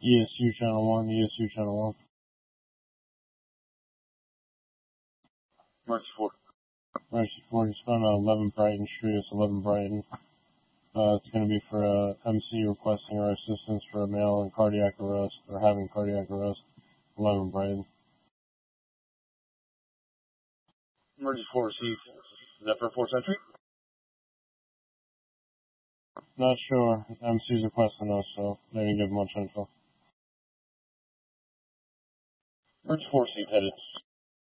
ESU channel 1, ESU channel 1. Emergency 4. Emergency 4, just found 11 Brighton Street, it's 11 Brighton. It's going to be for MC requesting our assistance for a male in cardiac arrest, or having cardiac arrest, 11 Brighton. Emergency 4 received. Is that for 4th Century? Not sure. MC's requesting us, so they didn't give much info. Emergency 4 received, headed.